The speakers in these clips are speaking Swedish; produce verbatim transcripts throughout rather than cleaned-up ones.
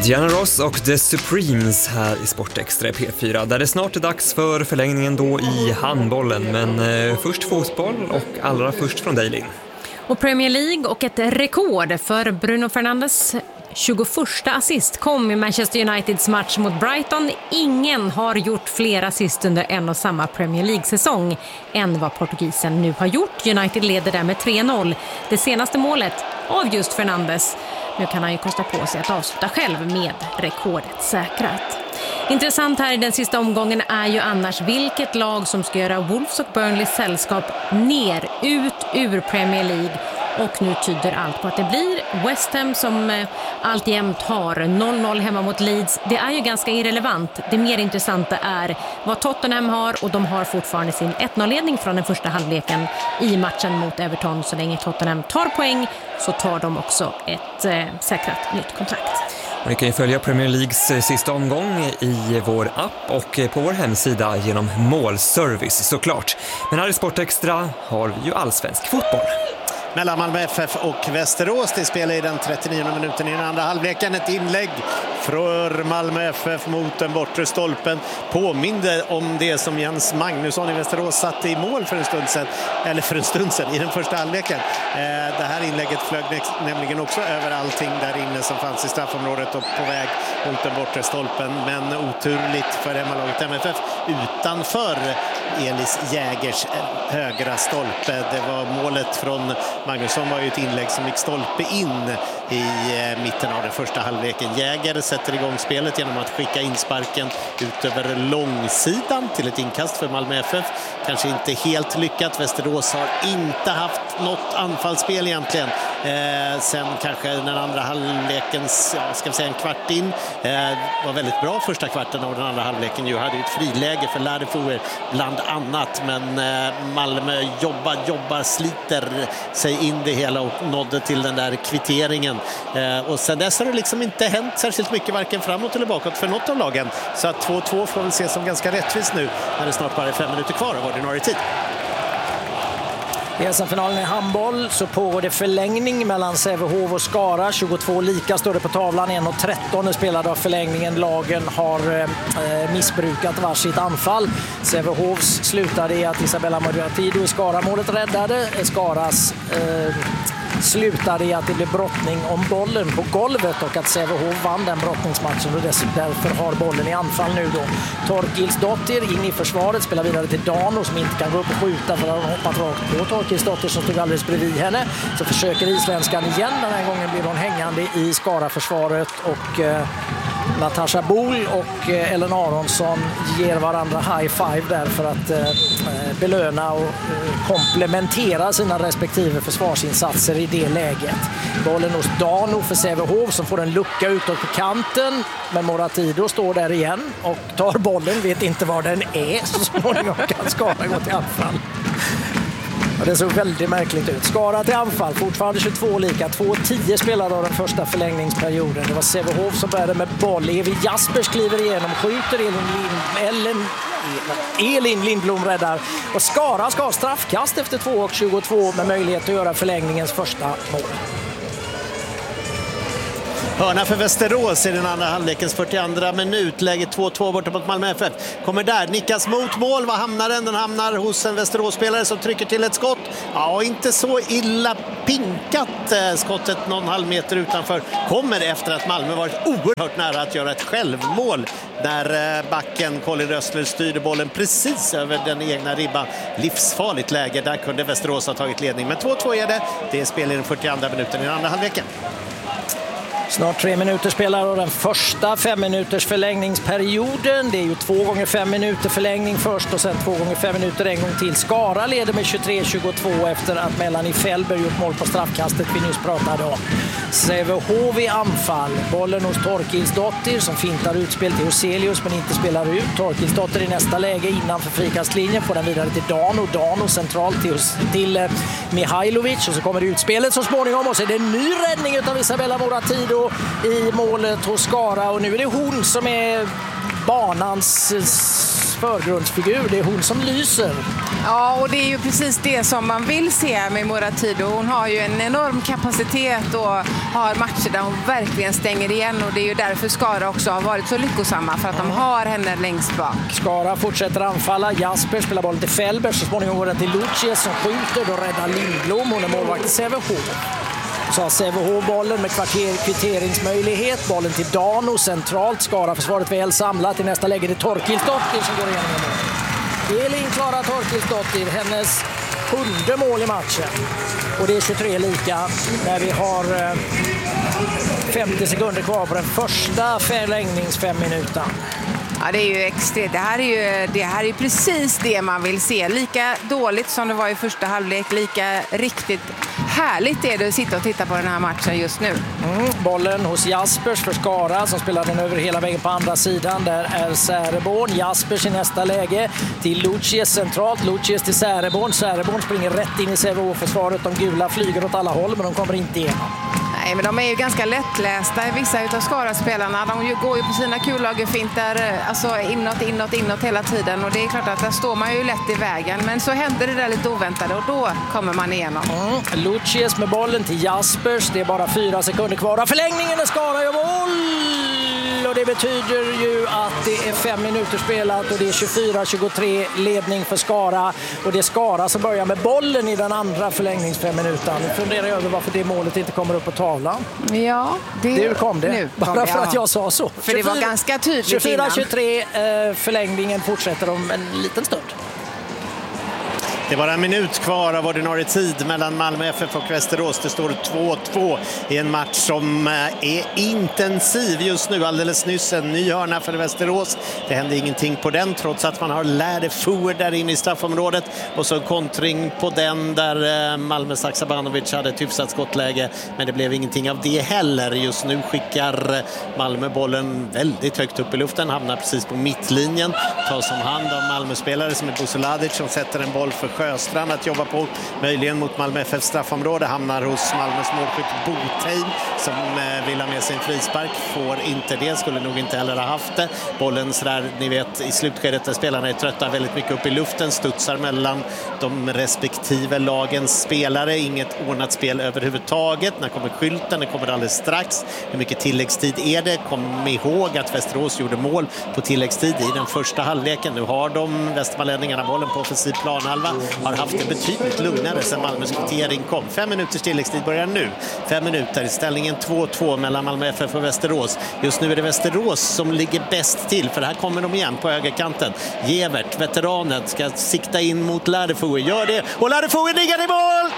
Diana Ross och The Supremes här i Sportextra i P fyra, där det snart är dags för förlängningen då i handbollen. Men eh, först fotboll och allra först från Daily. Och Premier League och ett rekord för Bruno Fernandes tjugoförsta assist kom i Manchester Uniteds match mot Brighton. Ingen har gjort fler assist under en och samma Premier League-säsong än vad portugisen nu har gjort. United leder där med tre noll. Det senaste målet av just Fernandes. Nu kan han ju kosta på sig att avsluta själv med rekordet säkrat. Intressant här i den sista omgången är ju annars vilket lag som ska göra Wolves och Burnleys sällskap ner, ut ur Premier League. Och nu tyder allt på att det blir West Ham som eh, alltjämt har noll noll hemma mot Leeds. Det är ju ganska irrelevant. Det mer intressanta är vad Tottenham har, och de har fortfarande sin ett noll-ledning från den första halvleken i matchen mot Everton. Så länge Tottenham tar poäng så tar de också ett eh, säkrat nytt kontrakt. Och ni kan ju följa Premier Leagues sista omgång i vår app och på vår hemsida genom målservice såklart. Men här i Sportextra har vi ju allsvensk fotboll. Mellan Malmö F F och Västerås. Det spelar i den trettionionde minuten i den andra halvleken. Ett inlägg för Malmö F F mot den bortre stolpen. Påminde om det som Jens Magnusson i Västerås satte i mål för en stund sedan. Eller för en stund sedan i den första halvleken. Det här inlägget flög nämligen också över allting där inne som fanns i straffområdet och på väg mot den bortre stolpen. Men oturligt för hemmalaget M F F utanför Elis Jägers högra stolpe. Det var målet från Magnusson, var ju ett inlägg som gick stolpe in i mitten av den första halvleken. Jäger sätter igång spelet genom att skicka in sparken ut över långsidan till ett inkast för Malmö F F. Kanske inte helt lyckat. Västerås har inte haft något anfallsspel egentligen. Eh, sen kanske den andra halvlekens, ja, ska vi säga en kvart in, eh, var väldigt bra första kvarten av den andra halvleken. Ju hade ett friläge för Lärdefuer bland annat, men eh, Malmö jobbar, jobbar, sliter sig in det hela och nådde till den där kvitteringen. Eh, och sen dess har det liksom inte hänt särskilt mycket varken framåt eller bakåt för något av lagen. Så att två två får vi se som ganska rättvist nu när det snart bara är fem minuter kvar av ordinarie tid. I S M-finalen i handboll så pågår det förlängning mellan Sävehof och Skara. tjugotvå lika står det på tavlan, en och tretton är spelade av förlängningen. Lagen har eh, missbrukat varsitt anfall. Sävehofs slutade i att Isabella Modiatido i Skara-målet räddade. Skaras eh, slutade i att det blev brottning om bollen på golvet och att Sävehof vann den brottningsmatchen, och därför har bollen i anfall nu då. Torkilsdottir in i försvaret, spelar vidare till Dano som inte kan gå upp och skjuta för att ha hoppat rakt på Torkilsdottir som stod alldeles bredvid henne. Så försöker Isvenskan igen, den här gången blir hon hängande i Skara-försvaret och eh, Natasha Bol och eh, Ellen Aronsson ger varandra high five där för att eh, belöna och eh, komplementera sina respektive försvarsinsatser i det läget. Bollen hos Dano för Sävehof som får en lucka utåt på kanten, men Moratido står där igen och tar bollen, vet inte var den är, så småningom kan Skara gå till anfall. Och det såg väldigt märkligt ut. Skara till anfall, fortfarande tjugotvå lika. två tio spelade av den första förlängningsperioden. Det var Sävehof som började med boll. Evi Jaspers kliver igenom, skjuter Elin, Lind, Ellen, Elin Lindblom räddar. Och Skara ska ha straffkast efter två och tjugotvå med möjlighet att göra förlängningens första mål. Hörna för Västerås i den andra halvlekens fyrtioandra minut. Läge två två borta mot Malmö F F. Kommer där, nickas mot mål. Vad hamnar den? Den hamnar hos en Västerås-spelare som trycker till ett skott. Ja, inte så illa pinkat. Skottet någon halv meter utanför. Kommer efter att Malmö varit oerhört nära att göra ett självmål. Där backen Colin Rössler styrde bollen precis över den egna ribban. Livsfarligt läge. Där kunde Västerås ha tagit ledning. Men två två är det. Det är spel i den fyrtioandra minuten i den andra halvleken. Snart tre minuter spelar och den första fem minuters förlängningsperioden. Det är ju två gånger fem minuter förlängning först och sen två gånger fem minuter en gång till. Skara leder med tjugotre tjugotvå efter att Melanie Fällberg gjort mål på straffkastet vi nyss pratade om. Sävehof i anfall. Bollen hos Torkilsdottir som fintar utspel till Huselius men inte spelar ut. Torkilsdottir i nästa läge innanför frikastlinjen, får den vidare till Dano. Dano centralt till, till eh, Mihailovic, och så kommer det utspelet så småningom och så är det en ny räddning av Isabella Moratido i målet hos Skara, och nu är det hon som är banans förgrundsfigur. Det är hon som lyser. Ja, och det är ju precis det som man vill se med Moratido. Hon har ju en enorm kapacitet och har matcher där hon verkligen stänger igen. Och det är ju därför Skara också har varit så lyckosamma, för att de har henne längst bak. Skara fortsätter anfalla. Jasper spelar bollen till Fällberg. Så småningom går den till Lucius som skjuter. Då räddar Lindblom. Hon är målvakt i Sävehof. Så har Sävehof bollen med kvarter, kvitteringsmöjlighet. Bollen till Dano centralt. Skara försvaret väl samlat. I nästa läge det Torkilsdottir som går igenom. Elin Klara Torkilsdottir, hennes sjunde mål i matchen. Och det är tjugotre lika när vi har femtio sekunder kvar på den första förlängningsfem minuter. Ja, det är ju extremt. Det här är ju det här är precis det man vill se. Lika dåligt som det var i första halvlek, lika riktigt härligt är det att sitta och titta på den här matchen just nu. Mm, bollen hos Jaspers för Skara som spelar den över hela vägen på andra sidan. Där är Säreborn. Jaspers i nästa läge till Lucius centralt. Lucius till Säreborn. Säreborn springer rätt in i Sävehof-försvaret. De gula flyger åt alla håll, men de kommer inte igenom. Nej, men de är ju ganska lättlästa, vissa utav Skara-spelarna. De går ju på sina kullagerfinter, alltså inåt, inåt, inåt hela tiden. Och det är klart att där står man ju lätt i vägen. Men så händer det där lite oväntade och då kommer man igenom. Mm. Lucius med bollen till Jaspers. Det är bara fyra sekunder kvar av förlängningen och Skara gör mål! Och det betyder ju att det är fem minuter spelat och det är tjugofyra tjugotre ledning för Skara. Och det är Skara som börjar med bollen i den andra förlängningsfem minuter. Nu funderar jag över varför det målet inte kommer upp på tavlan. Ja, det nu kom det. Nu kom Bara det, för ja. att jag sa så. För det var ganska tydligt tjugofyra tjugotre, förlängningen fortsätter om en liten stund. Det är bara en minut kvar av ordinarie tid mellan Malmö F F och Västerås. Det står två två i en match som är intensiv just nu. Alldeles nyss en ny hörna för Västerås. Det hände ingenting på den trots att man har Lärde Fuer där inne i straffområdet. Och så en kontring på den där Malmö Saksabanovic hade ett hyfsat skottläge. Men det blev ingenting av det heller. Just nu skickar Malmö bollen väldigt högt upp i luften. Hamnar precis på mittlinjen. Tas om hand av Malmö-spelare som är Busoladic som sätter en boll för Sjöstrand att jobba på, möjligen mot Malmö F F straffområde, hamnar hos Malmös målskytt Botheim som vill ha med sin frispark, får inte det, skulle nog inte heller ha haft det. Bollen sådär, ni vet, i slutskedet där spelarna är trötta väldigt mycket upp i luften, studsar mellan de respektive lagens spelare, inget ordnat spel överhuvudtaget. När kommer skylten? Det kommer alldeles strax. Hur mycket tilläggstid är det? Kom ihåg att Västerås gjorde mål på tilläggstid i den första halvleken. Nu har de västmanlänningarna bollen på offensiv planhalva, har haft det betydligt lugnare sedan Malmös kvittering kom. Fem minuters tilläggstid börjar nu. Fem minuter. Ställningen två två mellan Malmö F F och Västerås. Just nu är det Västerås som ligger bäst till, för här kommer de igen på högerkanten. Gevert, veteranen, ska sikta in mot Lärde Fuer. Gör det. Och Lärde Fuer ligger i mål!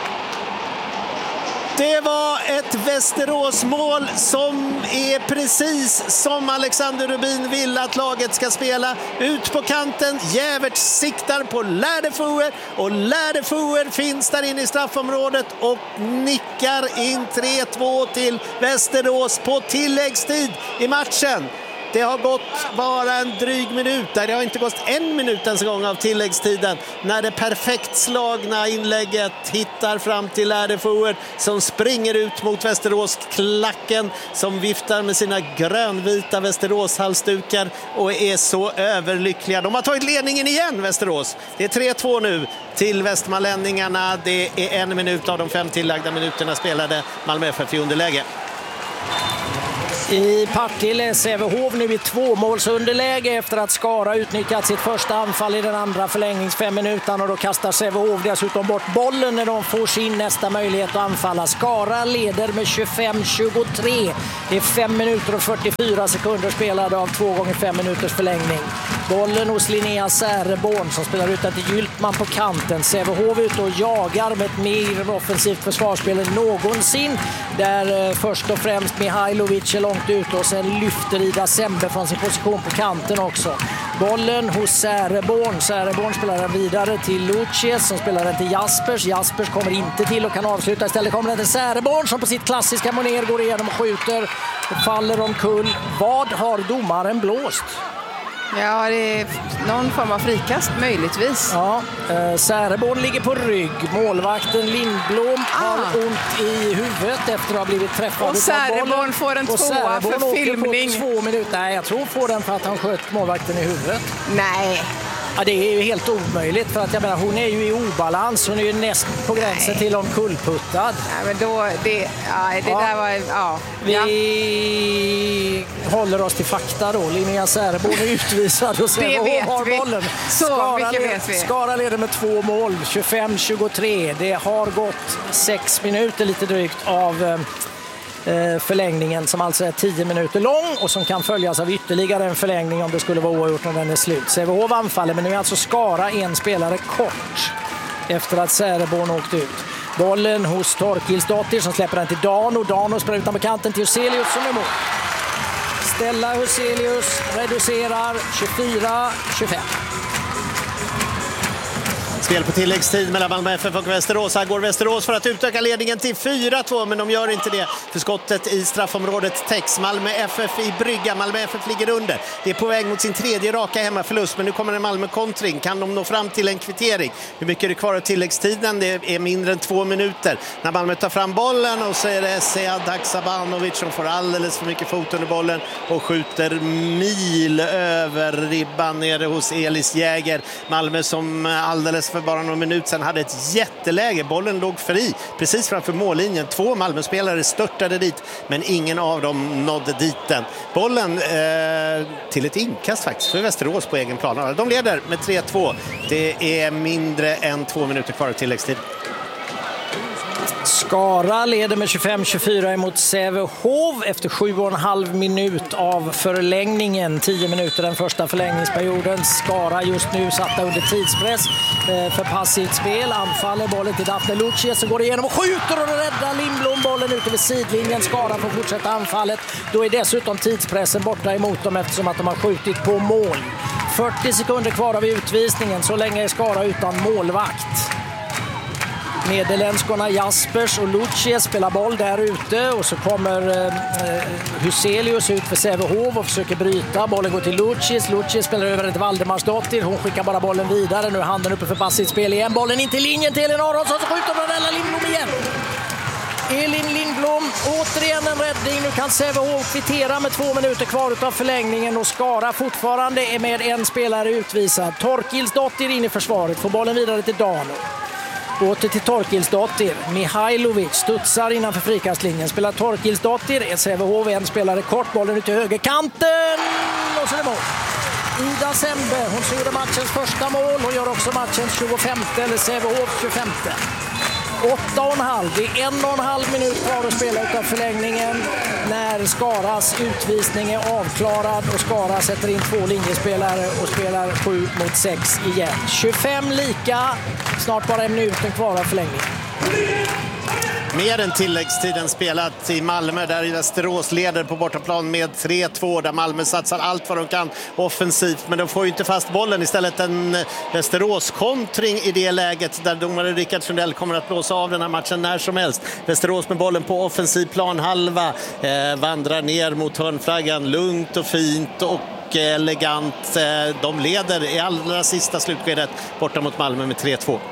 Det var ett Västerås-mål som är precis som Alexander Rubin vill att laget ska spela. Ut på kanten, Gevert siktar på Lärde Fuer och Lärde Fuer finns där inne i straffområdet och nickar in tre två till Västerås på tilläggstid i matchen. Det har gått bara en dryg minut där. Det har inte gått en minut ens gång av tilläggstiden när det perfekt slagna inlägget hittar fram till Lärde Fuer som springer ut mot Västerås-klacken som viftar med sina grönvita Västerås-halsdukar och är så överlyckliga. De har tagit ledningen igen, Västerås. Det är tre två nu till västmanlänningarna. Det är en minut av de fem tillagda minuterna spelade Malmö F F i underläge. I Partille, Sävehof nu i tvåmålsunderläge efter att Skara utnyttjat sitt första anfall i den andra förlängnings fem minuter, och då kastar Sävehof dessutom bort bollen när de får sin nästa möjlighet att anfalla. Skara leder med tjugofem tjugotre. Det är fem minuter och fyrtiofyra sekunder spelade av två gånger fem minuters förlängning. Bollen hos Linnea Säreborn som spelar ut till Gyltman på kanten. Sävehof ut och jagar med ett mer offensivt försvarsspel än någonsin. Där eh, först och främst Mihailovic är långt ut och sen lyfter Ida Sembe från sin position på kanten också. Bollen hos Säreborn. Säreborn spelar den vidare till Lucius som spelar den till Jaspers. Jaspers kommer inte till och kan avsluta. Istället kommer den till Säreborn som på sitt klassiska manér går igenom och skjuter och faller omkull. Vad har domaren blåst? Ja, det är någon form av frikast möjligtvis. Ja, eh, Säreborn ligger på rygg. Målvakten Lindblom ah. har ont i huvudet efter att ha blivit träffad. Och Säreborn får en tvåa för filmning. Två minuter. Nej, jag tror hon får den för att han sköt målvakten i huvudet. Nej. Ja, det är ju helt omöjligt för att jag menar, hon är ju i obalans. Hon är ju näst på gränsen Nej. till omkullputtad. Nej, men då, det, ja, det ja. där var, ja. Vi ja. håller oss till fakta då. Linnea Säreborn är utvisad och Sävehof har vi. bollen. Så Skara, mycket led, vet vi. Skara leder med två mål, tjugofem tjugotre. Det har gått sex minuter lite drygt av förlängningen som alltså är tio minuter lång och som kan följas av ytterligare en förlängning om det skulle vara oavgjort när den är slut. Sävehof anfaller, men nu är alltså Skara en spelare kort efter att Säreborn åkt ut. Bollen hos Torkilsdottir som släpper den till Dano. Dano spelar utanför kanten till Huselius som är mål. Stella Huselius reducerar tjugofyra tjugofem. Spel på tilläggstid mellan Malmö F F och Västerås. Här går Västerås för att utöka ledningen till fyra två, men de gör inte det. För skottet i straffområdet täcks. Malmö F F i brygga. Malmö F F ligger under. Det är på väg mot sin tredje raka hemmaförlust, men nu kommer en Malmö-kontring. Kan de nå fram till en kvittering? Hur mycket är det kvar av tilläggstiden? Det är mindre än två minuter. När Malmö tar fram bollen och så är det Sead Sabanovic som får alldeles för mycket fot under bollen och skjuter mil över ribban nere hos Elis Jäger. Malmö som alldeles för bara någon minut sedan hade ett jätteläge. Bollen låg fri precis framför mållinjen. Två Malmö-spelare störtade dit, men ingen av dem nådde dit den. Bollen eh, till ett inkast faktiskt för Västerås på egen plan. De leder med tre två. Det är mindre än två minuter kvar av tilläggstid. Skara leder med tjugofem tjugofyra emot Sävehof efter sju och en halv minut av förlängningen. tio minuter den första förlängningsperioden. Skara just nu satta under tidspress för passivt spel. Anfaller bollen till Daphne Lucia som går igenom och skjuter och räddar Lindblom bollen ute vid sidlinjen. Skara får fortsätta anfallet. Då är dessutom tidspressen borta emot dem eftersom att de har skjutit på mål. fyrtio sekunder kvar av utvisningen. Så länge är Skara utan målvakt. Nederländskorna Jaspers och Lucia spelar boll där ute och så kommer eh, Huselius ut för Sävehof och försöker bryta. Bollen går till Lucius. Lucius spelar över till Valdemarsdottir. Hon skickar bara bollen vidare. Nu är handen uppe för passivt spel igen. Bollen in till linjen till Elin Aronsson så skjuter Brunella Lindblom igen. Elin Lindblom, återigen en räddning. Nu kan Sävehof kvittera med två minuter kvar av förlängningen och Skara fortfarande är med en spelare utvisad. Torkilsdottir in i försvaret. Får bollen vidare till Dano. Åter till Torkilsdottir. Mihailovic studsar innanför frikastlinjen. Spelar Torkilsdottir. Är Sävehof en spelare kort. Bollen ut till högerkanten. Och så är det mål. Ida Sembe. Hon gjorde matchens första mål. Hon gör också matchens tjugofemte eller Sävehof tjugofemte. åtta och en halv. Det är en och en halv minut kvar att spela utav förlängningen när Skaras utvisning är avklarad och Skara sätter in två linjespelare och spelar sju mot sex igen. tjugofem lika. Snart bara en minut kvar av förlängningen. Mer än tilläggstiden spelat i Malmö där Västerås leder på bortaplan med tre två där Malmö satsar allt vad de kan offensivt, men de får ju inte fast bollen. Istället en Västerås-kontring i det läget där domare Rickard Sundell kommer att blåsa av den här matchen när som helst. Västerås med bollen på offensiv plan halva eh, vandrar ner mot hörnflaggan lugnt och fint och elegant. Eh, de leder i allra sista slutskedet borta mot Malmö med tre två.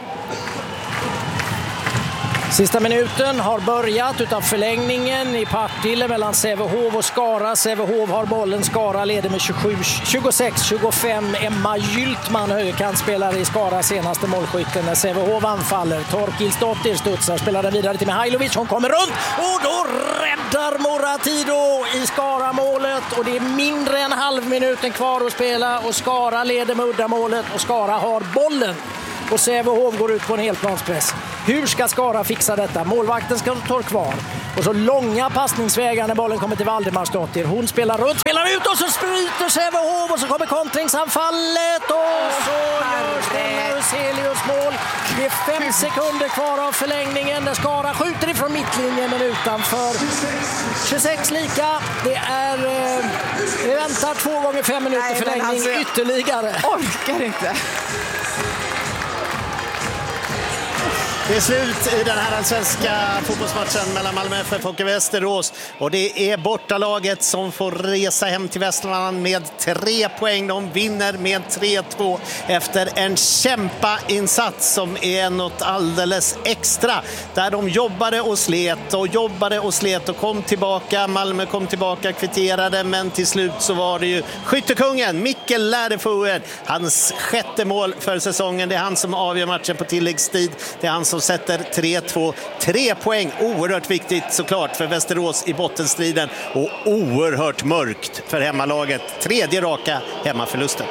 Sista minuten har börjat utav förlängningen i Partille mellan Sävehof och Skara. Sävehof har bollen, Skara leder med tjugosex tjugofem. Emma Gyltman, högerkantspelare i Skara, senaste målskytten när Sävehof anfaller. Torkilsdottir studsar, spelar den vidare till Mihailovic. Hon kommer runt och då räddar Moratido i Skara-målet. Och det är mindre än halvminuten kvar att spela och Skara leder med uddamålet och Skara har bollen. Och Sävehof går ut på en helplanspress. Hur ska Skara fixa detta? Målvakten ska ta kvar. Och så långa passningsvägar när bollen kommer till Valdemarsdottir. Hon spelar runt, spelar ut och så spruter Sävehof och så kommer kontringsanfallet och så gör Stella Huselius mål. Det är fem sekunder kvar av förlängningen där Skara skjuter ifrån mittlinjen men utanför. tjugosex lika. Det är eh, vi väntar två gånger fem minuter Nej, förlängning alltså, ytterligare. Orkar inte. Det är slut i den här allsvenska fotbollsmatchen mellan Malmö F F och Västerås. Och det är bortalaget som får resa hem till Västmanland med tre poäng. De vinner med tre två efter en kämpainsats som är något alldeles extra. Där de jobbade och slet och jobbade och slet och kom tillbaka. Malmö kom tillbaka, kvitterade, men till slut så var det ju skyttekungen Mikkel Läderfoer. Hans sjätte mål för säsongen. Det är han som avgör matchen på tilläggstid. Det är han som sätter tre två. Tre poäng, oerhört viktigt såklart för Västerås i bottenstriden och oerhört mörkt för hemmalaget. Tredje raka hemmaförlusten.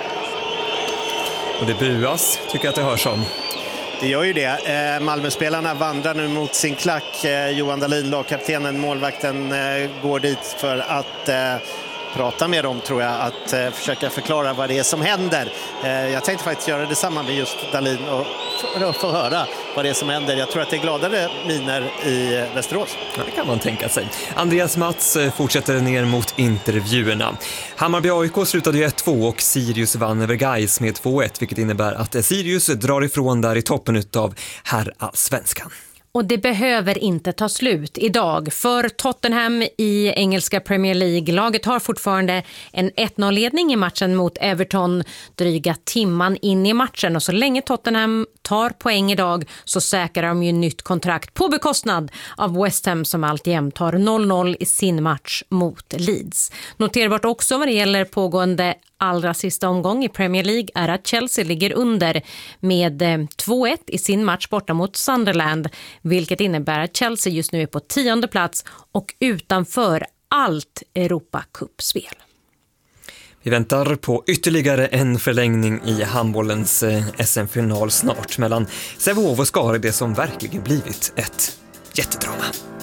Och det buas, tycker jag att det hörs om. Det gör ju det. Malmöspelarna vandrar nu mot sin klack. Johan Dahlin, lagkaptenen, målvakten, går dit för att prata med dem, tror jag, att eh, försöka förklara vad det är som händer. Eh, jag tänkte faktiskt göra detsamma med just Dahlin och få, få höra vad det är som händer. Jag tror att det är gladare miner i Västerås. Ja, det kan man tänka sig. Andreas Mats fortsätter ner mot intervjuerna. Hammarby A I K slutade ju ett två och Sirius vann över Gais med två ett, vilket innebär att Sirius drar ifrån där i toppen utav herrallsvenskan. Och det behöver inte ta slut idag för Tottenham i engelska Premier League. Laget har fortfarande en ett noll-ledning i matchen mot Everton dryga timman in i matchen. Och så länge Tottenham tar poäng idag så säkrar de ju nytt kontrakt på bekostnad av West Ham som alltjämt tar noll noll i sin match mot Leeds. Noterbart också vad det gäller pågående allra sista omgång i Premier League är att Chelsea ligger under med två ett i sin match borta mot Sunderland, vilket innebär att Chelsea just nu är på tionde plats och utanför allt Europacup-spel. Vi väntar på ytterligare en förlängning i handbollens S M-final snart mellan Sävehof och Skara, det som verkligen blivit ett jättedrama.